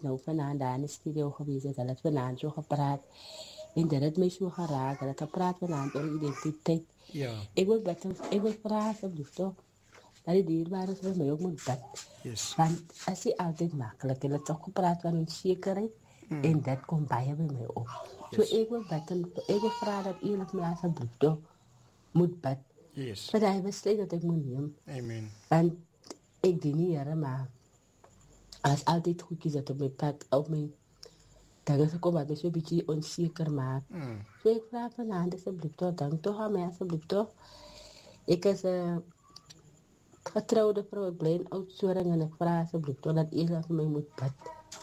nou vanaand daar in die studio geweest het. Hulle het vanaand so gepraat. En dit het my so geraak. Hulle het gepraat vanaand oor identiteit. Ja. Ik wil vragen alsjeblieft toch. Dat die dierbare vir my ook moet bid. Yes. Want as jy altyd makkelijk. Hulle het ook gepraat van onzekerheid. En dat komt baie by my op. Yes. So ek wil vragen dat u my alsjeblieft toch moet bid. Yes. Maar hy besluit dat ek moet neem. Amen. Want ek dien nie Here, maar as altyd goedjies dat op my pad, op my dinge gekom wat my so 'n bietjie onseker maak. So ek vraag vanaand asseblief toch, dank toch aan my asseblief toch. Ek is getrouwde vrou, ek bly in Oudtshoorn en ek vraag asseblief toch dat u vir my moet bid.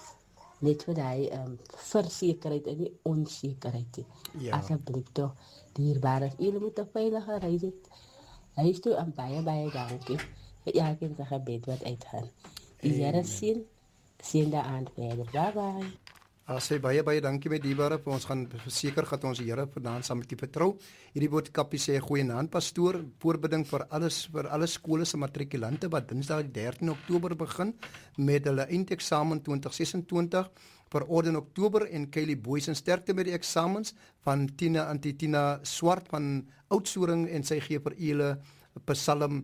Net vir die versekerheid en die onzekerheid. Ja. Asseblief toch, dierbare, jullie moet 'n veilige reis het. Huis toe en baie dankie vir elkeen se gebed wat uitgaan. Die Here sien daaraan verder. Bye bye. As jy baie dankie met dierbare, ons gaan verseker dat ons die Here vanaand saam met u vertrou. Hierdie boodskapie sê goeienaand pastoor, voorbidding vir alle skole se matrikulante wat Dinsdag die 13 Oktober begin met hulle eindeksamen 2026 vir orde Oktober en Kylie Boysen sterkte met die eksamens van Tina Swart van Oudtshoorn en sy gee vir julle Psalm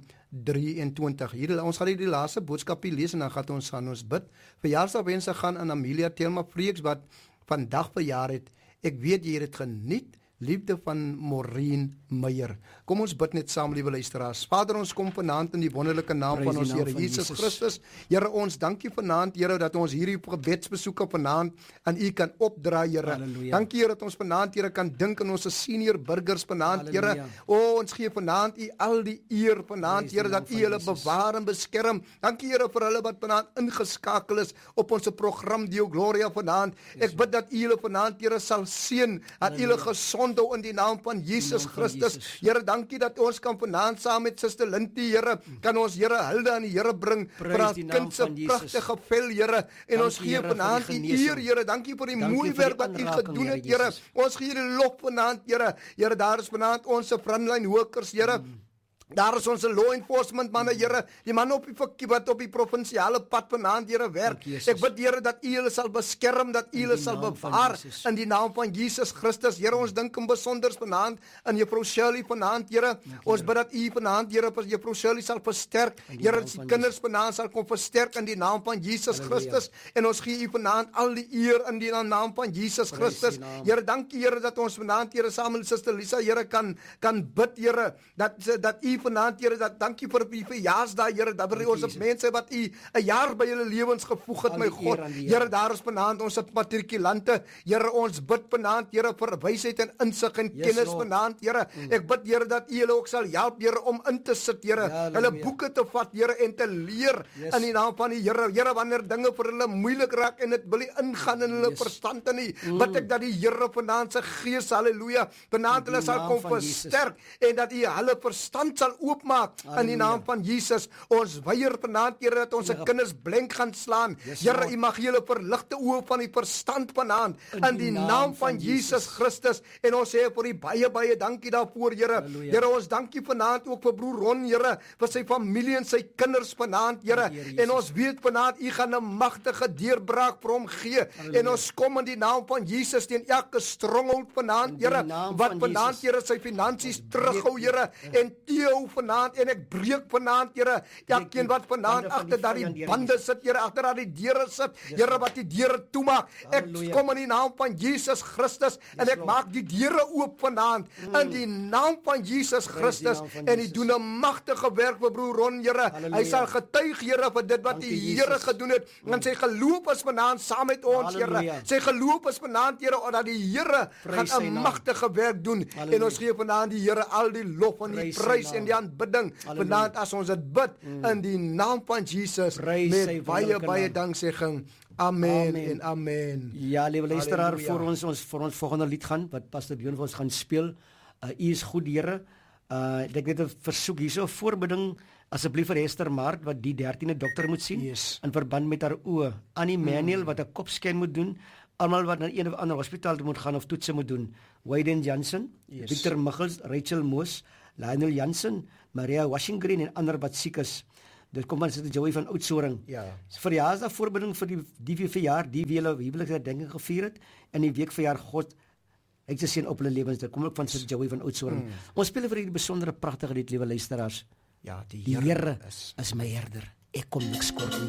23. Hier ons gaan die laaste boodskapie lees en dan gaan ons bid. Verjaarsdagwense gaan aan Amelia Thelma Freeks wat vandag verjaar het. Ek weet jy het dit geniet. Liefde van Maureen Meyer. Kom ons bid net saam, liewe luisteraars. Vader, ons kom vanaand in die wonderlike naam van ons Here Jesus Christus. Here, ons dankie vanaand, Here, dat ons hierdie gebedsbesoeke vanaand aan U kan opdra, Here. Halleluja. Dankie, Here, dat ons vanaand, Here, kan dink aan ons senior burgers vanaand, Here. O, ons gee vanaand U al die eer vanaand, Here, dat U hulle bewaar en beskerm. Dankie, Here, vir hulle wat vanaand ingeskakel is op ons program Dio Gloria vanaand. Ek bid dat U hulle vanaand, Here, sal seën, dat U hulle gesond hou in die naam van Jesus Christus. Here, dankie dat ons kan vanaand saam met Suster Lintie, Here, kan ons, Here, hulde aan die Here bring vir haar kind se pragtige vel, Here. En ons gee vanaand die eer, Here. Dankie vir die mooi werk wat U gedoen het, Here. Ons gee die lof vanaand, Here. Here, daar is vanaand ons frontline workers, Here. Daar is ons law enforcement manne, Here, die manne op die wat op die provinsiale pad vanaand, Here, werk. Ek bid, Here, dat U hulle sal beskerm, dat U hulle sal bewaar in die naam van Jesus Christus. Here, ons dink in besonder vanaand aan Juffrou Shirley vanaand, Here. Ons bid dat U vanaand, Here, vir Juffrou Shirley sal versterk. Here, die kinders vanaand sal kom versterk in die naam van Jesus Christus. En ons gee U vanaand al die eer in die naam van Jesus Christus. Here, dankie, Here, dat ons vanaand, Here, saam met Suster Lisa, Here, kan bid, Here, dat U vanaand, Here, dat dankie vir die verjaarsdag, Here, dat vir ons mense wat U 'n jaar by hulle lewens gevoeg het, my God. Here, daar is vanaand ons matrikulante, Here, ons bid vanaand, Here, vir wysheid en insig en kennis vanaand, Here. Ek bid, Here, dat U hulle ook sal help, Here, om in te sit, Here, hulle boeke te vat, Here, en te leer in die naam van die Here. Here, wanneer dinge vir hulle moeilik raak en dit wil nie ingaan in hulle verstand nie, bid ek dat die Here vanaand se gees, halleluja, vanaand hulle sal kom versterk en dat U hulle verstand sal oopmaak in die naam van Jesus. Ons weier vanaand, Here, dat ons kinders blank gaan slaan. Here, U mag julle verligte oë van die verstand vanaand in die naam van Jesus Christus. En ons sê vir U baie dankie daarvoor, Here. Here, ons dankie vanaand ook vir broer Ron, Here, vir sy familie en sy kinders vanaand, Here. En ons weet vanaand U gaan 'n magtige deurbraak vir hom gee. En ons kom in die naam van Jesus teen elke stronghold vanaand, Here, wat vanaand, Here, sy finansies terughou, Here, en teehou vanaand, en ek breek vanaand, Here, elkeen wat vanaand agter daardie bande sit, Here, agter daardie deure sit, Here, wat die deure toemaak. Ek kom in die naam van Jesus Christus en ek maak die deure oop vanaand in die naam van Jesus Christus en U doen 'n magtige werk vir broer Ron, Here. Hy sal getuig, Here, vir dit wat die Here gedoen het. En sy geloof is vanaand saam met ons, Here. Sy geloof is vanaand, Here, dat die Here gaan 'n magtige werk doen. En ons gee vanaand die Here al die lof en die prys en die aanbidding vanaand as ons dit bid in die naam van Jesus met baie danksegging. Amen en amen. Ja, liewe luisteraar, voor ons volgende lied gaan, wat Pastor Bjorn vir ons gaan speel, U is goed, Here. Ek net 'n versoek hierso, voorbidding asseblief vir Esther Maart wat die 13de dokter moet sien in verband met haar oë. Annie Manuel wat 'n kopscan moet doen. Almal wat na een of ander hospitaal moet gaan of toetse moet doen. Wayden Jansen, Victor Michels, Rachel Moos, Lionel Jansen, Maria Washington en ander wat siek is. Dit kom van Sister Joey van Oudtshoorn. Ja. Verjaarsdag voorbeding vir die verjaar, die wie hulle huweliksherdenking gevier het in die week verjaar God. Ek sê sien op hulle lewens. Dit kom ook van Sister Joey van Oudtshoorn. Ons speel vir hierdie besondere pragtige lied, liewe luisteraars. Ja, die Here is is my herder. Ek kom niks kort nie.